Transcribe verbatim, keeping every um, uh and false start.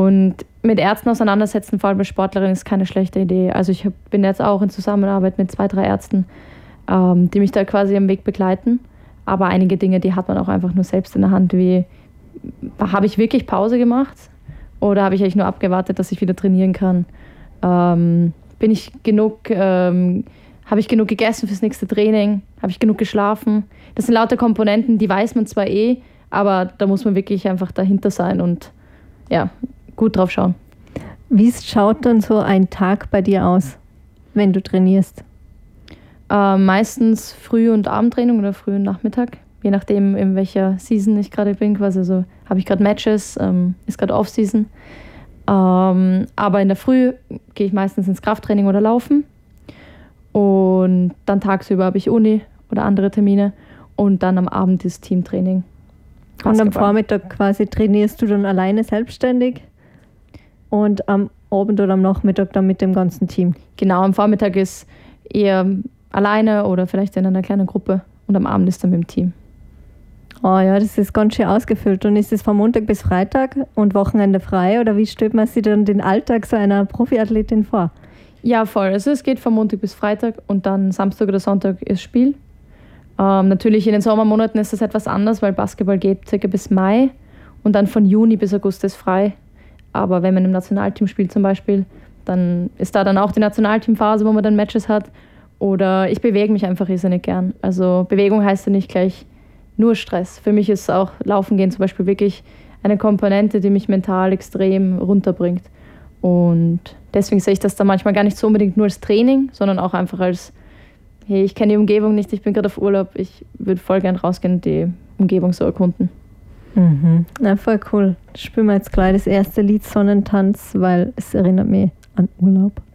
Und mit Ärzten auseinandersetzen, vor allem bei Sportlerinnen, ist keine schlechte Idee. Also ich hab, bin jetzt auch in Zusammenarbeit mit zwei, drei Ärzten, ähm, die mich da quasi am Weg begleiten. Aber einige Dinge, die hat man auch einfach nur selbst in der Hand, wie habe ich wirklich Pause gemacht oder habe ich eigentlich nur abgewartet, dass ich wieder trainieren kann? Ähm, bin ich genug, ähm, habe ich genug gegessen fürs nächste Training? Habe ich genug geschlafen? Das sind lauter Komponenten, die weiß man zwar eh, aber da muss man wirklich einfach dahinter sein und ja, gut drauf schauen. Wie schaut dann so ein Tag bei dir aus, wenn du trainierst? Äh, meistens Früh- und Abendtraining oder Früh- und Nachmittag, je nachdem, in welcher Season ich gerade bin. Quasi also habe ich gerade Matches, ähm, ist gerade Off-Season. Ähm, aber in der Früh gehe ich meistens ins Krafttraining oder Laufen. Und dann tagsüber habe ich Uni oder andere Termine. Und dann am Abend ist Teamtraining. Basketball. Und am Vormittag quasi trainierst du dann alleine selbstständig? Und am Abend oder am Nachmittag dann mit dem ganzen Team? Genau, am Vormittag ist eher alleine oder vielleicht in einer kleinen Gruppe. Und am Abend ist dann mit dem Team. Oh ja, das ist ganz schön ausgefüllt. Und ist es von Montag bis Freitag und Wochenende frei? Oder wie stellt man sich dann den Alltag so einer Profiathletin vor? Ja, voll. Also es geht von Montag bis Freitag und dann Samstag oder Sonntag ist Spiel. Ähm, natürlich in den Sommermonaten ist das etwas anders, weil Basketball geht circa bis Mai und dann von Juni bis August ist frei. Aber wenn man im Nationalteam spielt zum Beispiel, dann ist da dann auch die Nationalteamphase, wo man dann Matches hat. Oder ich bewege mich einfach irrsinnig gern. Also Bewegung heißt ja nicht gleich nur Stress. Für mich ist auch Laufen gehen zum Beispiel wirklich eine Komponente, die mich mental extrem runterbringt. Und deswegen sehe ich das dann manchmal gar nicht so unbedingt nur als Training, sondern auch einfach als, hey, ich kenne die Umgebung nicht, ich bin gerade auf Urlaub, ich würde voll gern rausgehen und die Umgebung so erkunden. Mhm. Na, voll cool. Spielen wir jetzt gleich das erste Lied Sonnentanz, weil es erinnert mich an Urlaub.